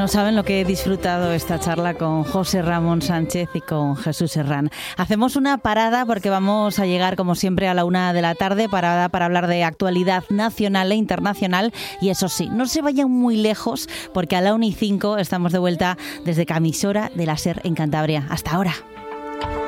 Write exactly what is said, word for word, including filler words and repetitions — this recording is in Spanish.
saben lo que he disfrutado esta charla con José Ramón Sánchez y con Jesús Herrán. Hacemos una parada porque vamos a llegar, como siempre, a la una de la tarde, parada para hablar de actualidad nacional e internacional. Y eso sí, no se vayan muy lejos porque a la una y cinco estamos de vuelta desde Camisora de la Ser en Cantabria. Hasta ahora.